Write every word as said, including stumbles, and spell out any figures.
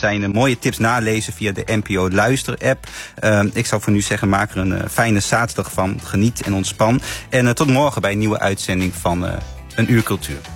zijn uh, mooie tips nalezen via de N P O Luister-app. Uh, ik zou voor nu zeggen, maak er een uh, fijne zaterdag van. Geniet en ontspan. En uh, tot morgen bij een nieuwe uitzending van uh, Een Uur Cultuur.